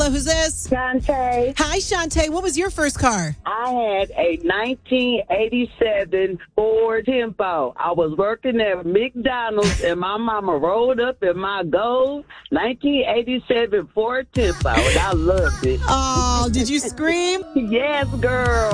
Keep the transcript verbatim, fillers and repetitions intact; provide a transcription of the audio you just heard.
Hello, who's this? Shantae. Hi, Shantae. What was your first car? I had a nineteen eighty-seven Ford Tempo. I was working at McDonald's, and my mama rolled up in my gold nineteen eighty-seven Ford Tempo, and I loved it. Oh, did you scream? Yes, girl.